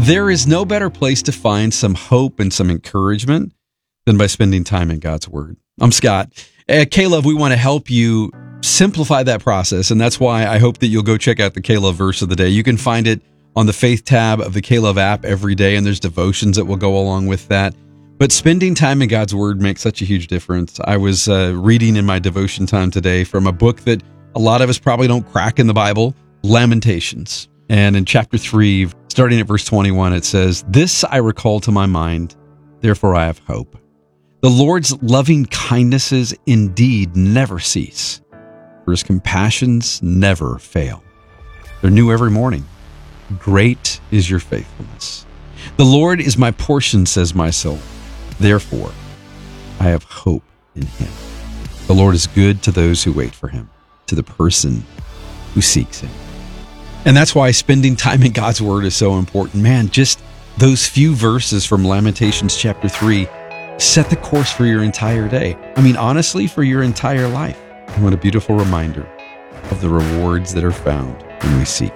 There is no better place to find some hope and some encouragement than by spending time in God's Word. I'm Scott. At K-Love, we want to help you simplify that process, and that's why I hope that you'll go check out the K-Love Verse of the Day. You can find it on the Faith tab of the K-Love app every day, and there's devotions that will go along with that. But spending time in God's Word makes such a huge difference. I was reading in my devotion time today from a book that a lot of us probably don't crack in the Bible, Lamentations. And in chapter 3, starting at verse 21, it says, "This I recall to my mind, therefore I have hope. The Lord's loving kindnesses indeed never cease, for his compassions never fail. They're new every morning. Great is your faithfulness. The Lord is my portion, says my soul. Therefore, I have hope in him. The Lord is good to those who wait for him, to the person who seeks him." And that's why spending time in God's Word is so important. Man, just those few verses from Lamentations chapter 3 set the course for your entire day. I mean, honestly, for your entire life. And what a beautiful reminder of the rewards that are found when we seek